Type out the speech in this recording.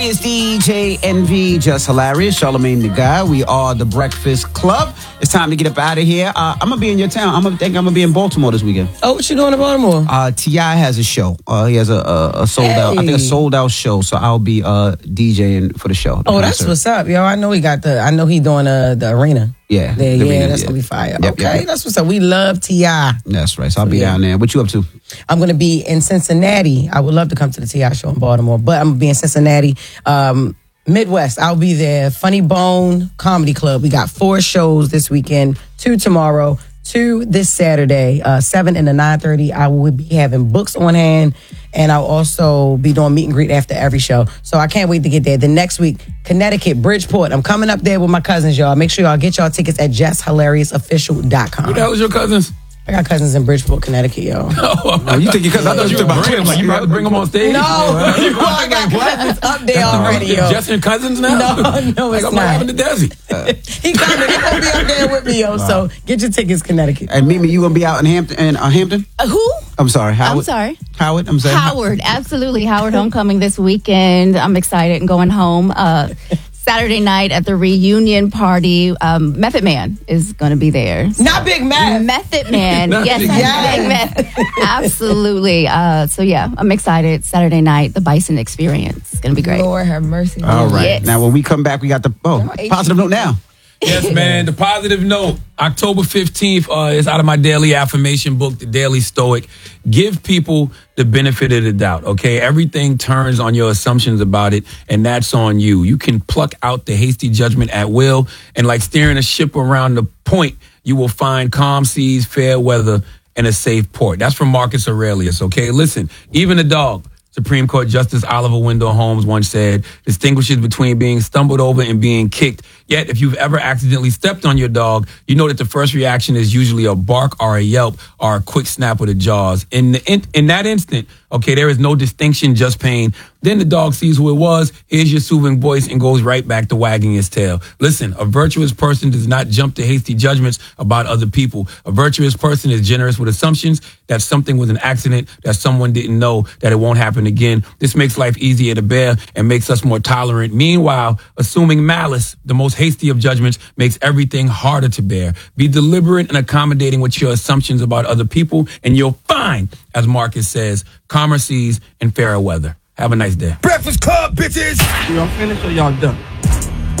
It's DJ NV, Just Hilarious, Charlamagne the Guy. We are the Breakfast Club. It's time to get up out of here. I'm going to be in your town. I'm going to be in Baltimore this weekend. Oh, what you doing in Baltimore? T.I. has a show. He has a sold out, I think a sold out show. So I'll be DJing for the show. Oh, that's what's up, yo. I know he doing the arena. Yeah. That's going to be fire. Yep, okay, yep. That's what's up. We love T.I. That's right. So I'll be down there. What you up to? I'm going to be in Cincinnati. I would love to come to the T.I. show in Baltimore, but I'm going to be in Cincinnati. Midwest, I'll be there. Funny Bone Comedy Club. We got 4 shows this weekend, 2 tomorrow, 2 this Saturday, 7 and 9:30. I will be having books on hand, and I'll also be doing meet and greet after every show. So I can't wait to get there. The next week, Connecticut, Bridgeport. I'm coming up there with my cousins, y'all. Make sure y'all get y'all tickets at justhilariousoffficial.com. Who the hell is your cousins? I got cousins in Bridgeport, Connecticut, yo. Oh, you think your cousins? I thought you were about Like you about to bring them on stage? No, I got cousins up there already, yo. Just your cousins now? No, it's like I'm not. having the Desi. He going to be up there with me, yo. So get your tickets, Connecticut. And Mimi, you going to be out in Hampton? Who? I'm sorry, Howard. I'm sorry. Howard, I'm saying. Howard, absolutely. Howard Homecoming this weekend. I'm excited and going home. Saturday night at the reunion party, Method Man is going to be there. Not Big Mac. Method Man. Yes, Big Big Mac. Absolutely. So, yeah, I'm excited. Saturday night, the Bison Experience. It's going to be great. Lord have mercy. All right. Yes. Now, when we come back, we got the positive note now. Yes, man. The positive note. October 15th is out of my daily affirmation book, The Daily Stoic. Give people the benefit of the doubt, okay? Everything turns on your assumptions about it, and that's on you. You can pluck out the hasty judgment at will, and like steering a ship around the point, you will find calm seas, fair weather, and a safe port. That's from Marcus Aurelius, okay? Listen, even a dog, Supreme Court Justice Oliver Wendell Holmes once said, distinguishes between being stumbled over and being kicked. Yet, if you've ever accidentally stepped on your dog, you know that the first reaction is usually a bark or a yelp or a quick snap of the jaws. In that instant, okay, there is no distinction, just pain. Then the dog sees who it was, hears your soothing voice, and goes right back to wagging his tail. Listen, a virtuous person does not jump to hasty judgments about other people. A virtuous person is generous with assumptions that something was an accident, that someone didn't know, that it won't happen again. This makes life easier to bear and makes us more tolerant. Meanwhile, assuming malice, the most hasty of judgments, makes everything harder to bear. Be deliberate and accommodating with your assumptions about other people, and you'll find, as Marcus says, calmer seas and fairer weather. Have a nice day. Breakfast Club, bitches! Y'all finished or y'all done?